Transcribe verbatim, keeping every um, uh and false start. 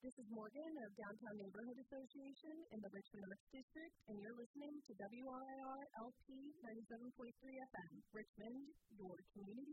This is Morgan of Downtown Neighborhood Association in the Richmond Arts District, and you're listening to W R I R L P ninety-seven point three F M, Richmond, your community